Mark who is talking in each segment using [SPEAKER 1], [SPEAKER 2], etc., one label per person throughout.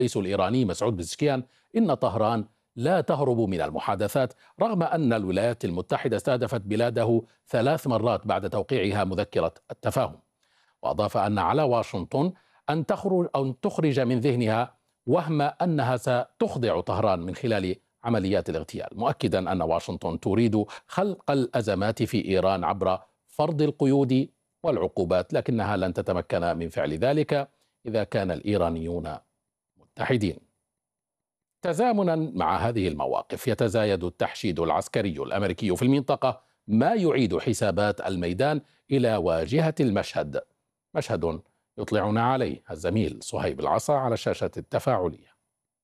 [SPEAKER 1] الرئيس الإيراني مسعود بزشكيان إن طهران لا تهرب من المحادثات رغم أن الولايات المتحدة استهدفت بلاده 3 مرات بعد توقيعها مذكرة التفاهم. وأضاف أن على واشنطن أن تخرج من ذهنها وهم أنها ستخضع طهران من خلال عمليات الاغتيال، مؤكدا أن واشنطن تريد خلق الأزمات في إيران عبر فرض القيود والعقوبات، لكنها لن تتمكن من فعل ذلك إذا كان الإيرانيون متحدين. تزامنا مع هذه المواقف يتزايد التحشيد العسكري الأمريكي في المنطقة، ما يعيد حسابات الميدان إلى واجهة المشهد، مشهد يطلعنا عليه الزميل صهيب العصا على الشاشة التفاعلية.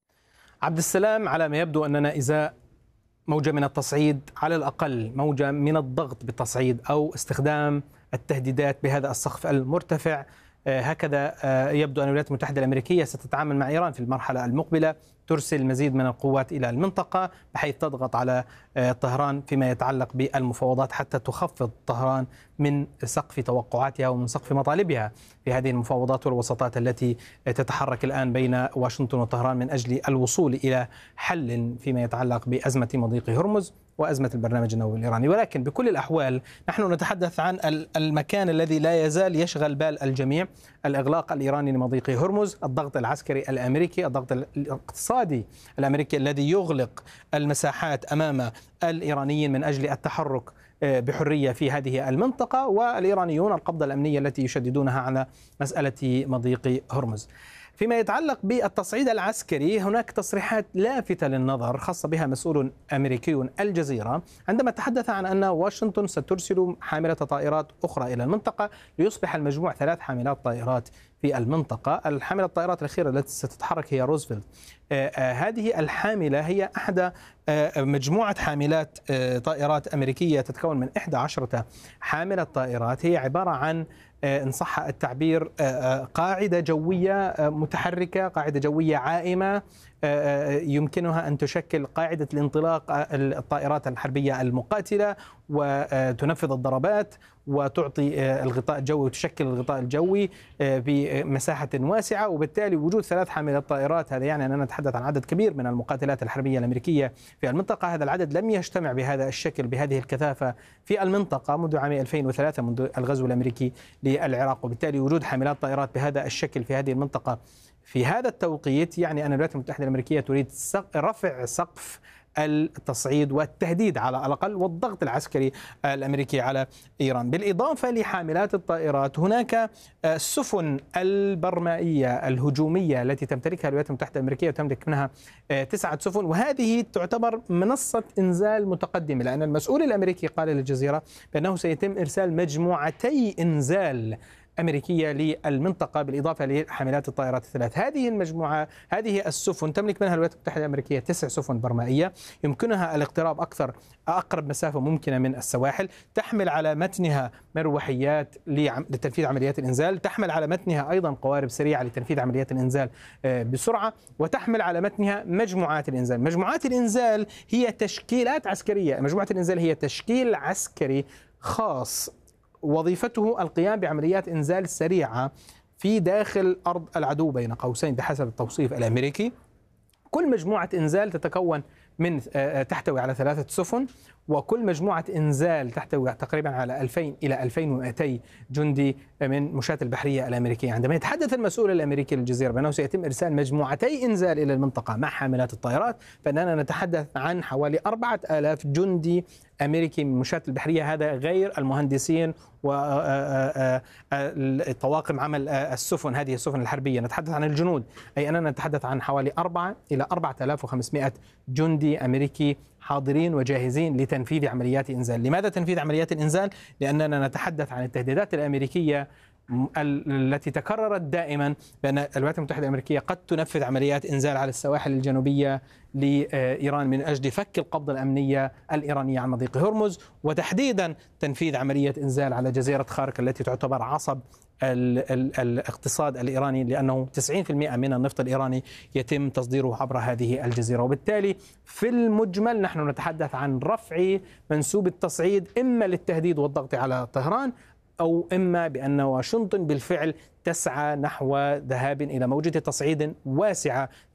[SPEAKER 2] عبد السلام، على ما يبدو أننا إذا موجة من التصعيد، على الأقل موجة من الضغط بالتصعيد أو استخدام التهديدات بهذا السقف المرتفع، هكذا يبدو أن الولايات المتحدة الأمريكية ستتعامل مع إيران في المرحلة المقبلة، ترسل مزيد من القوات إلى المنطقة بحيث تضغط على طهران فيما يتعلق بالمفاوضات حتى تخفض طهران من سقف توقعاتها ومن سقف مطالبها في هذه المفاوضات والوساطات التي تتحرك الآن بين واشنطن وطهران من أجل الوصول إلى حل فيما يتعلق بأزمة مضيق هرمز وأزمة البرنامج النووي الإيراني. ولكن بكل الأحوال نحن نتحدث عن المكان الذي لا يزال يشغل بال الجميع، الإغلاق الإيراني لمضيق هرمز، الضغط العسكري الأمريكي، الضغط الاقتصادي الأمريكي الذي يغلق المساحات أمام الإيرانيين من أجل التحرك بحرية في هذه المنطقة، والإيرانيون القبضة الأمنية التي يشددونها على مسألة مضيق هرمز. فيما يتعلق بالتصعيد العسكري، هناك تصريحات لافتة للنظر خاصة بها مسؤول أمريكي الجزيرة عندما تحدث عن أن واشنطن سترسل حاملة طائرات أخرى إلى المنطقة ليصبح المجموع 3 حاملات طائرات في المنطقة. الحاملة الطائرات الأخيرة التي ستتحرك هي روزفلت. هذه الحاملة هي أحد مجموعة حاملات طائرات أمريكية تتكون من 11 حاملة طائرات، هي عبارة عن إن صح التعبير قاعدة جوية متحركة، قاعدة جوية عائمة يمكنها أن تشكل قاعدة الانطلاق الطائرات الحربية المقاتلة وتنفذ الضربات وتعطي الغطاء الجوي وتشكل الغطاء الجوي بمساحة واسعة. وبالتالي وجود 3 حاملات طائرات هذا يعني أننا نتحدث عن عدد كبير من المقاتلات الحربية الأمريكية في المنطقة. هذا العدد لم يجتمع بهذا الشكل بهذه الكثافة في المنطقة منذ عام 2003 منذ الغزو الأمريكي للعراق، وبالتالي وجود حاملات طائرات بهذا الشكل في هذه المنطقة في هذا التوقيت يعني أن الولايات المتحدة الأمريكية تريد رفع سقف التصعيد والتهديد على الأقل والضغط العسكري الأمريكي على إيران. بالإضافة لحاملات الطائرات هناك السفن البرمائية الهجومية التي تمتلكها الولايات المتحدة الأمريكية، تملك منها 9 سفن، وهذه تعتبر منصة إنزال متقدمة، لأن المسؤول الأمريكي قال للجزيرة بأنه سيتم إرسال مجموعتي إنزال أمريكية للمنطقة بالإضافة لحاملات الطائرات ال3. هذه المجموعة، هذه السفن تملك منها الولايات المتحدة الأمريكية 9 سفن برمائية يمكنها الاقتراب أقرب مسافة ممكنة من السواحل، تحمل على متنها مروحيات لتنفيذ عمليات الإنزال، تحمل على متنها أيضا قوارب سريعة لتنفيذ عمليات الإنزال بسرعة، وتحمل على متنها مجموعات الإنزال. مجموعات الإنزال هي تشكيلات عسكرية، مجموعة الإنزال هي تشكيل عسكري خاص وظيفته القيام بعمليات إنزال سريعة في داخل أرض العدو بين قوسين بحسب التوصيف الأمريكي. كل مجموعة إنزال تتكون من تحتوي على 3 سفن، وكل مجموعة إنزال تحتوي تقريبا على 2000 إلى 2200 جندي من مشاة البحرية الأمريكية. عندما يتحدث المسؤول الأمريكي للجزيرة بأنه سيتم إرسال مجموعتي إنزال إلى المنطقة مع حاملات الطائرات، فإننا نتحدث عن حوالي 4000 جندي أمريكي من مشاة البحرية، هذا غير المهندسين وطواقم عمل السفن، هذه السفن الحربية. نتحدث عن الجنود، أي أننا نتحدث عن حوالي 4 إلى 4500 جندي أمريكي حاضرين وجاهزين لتنفيذ عمليات إنزال. لماذا تنفيذ عمليات إنزال؟ لأننا نتحدث عن التهديدات الأمريكية التي تكررت دائما بأن الولايات المتحدة الأمريكية قد تنفذ عمليات إنزال على السواحل الجنوبية لإيران من أجل فك القبضة الأمنية الإيرانية عن مضيق هرمز، وتحديدا تنفيذ عملية إنزال على جزيرة خارق التي تعتبر عصب الاقتصاد الإيراني، لأنه 90% من النفط الإيراني يتم تصديره عبر هذه الجزيرة. وبالتالي في المجمل نحن نتحدث عن رفع منسوب التصعيد إما للتهديد والضغط على طهران، أو إما بأن واشنطن بالفعل تسعى نحو ذهاب إلى موجة تصعيد واسعة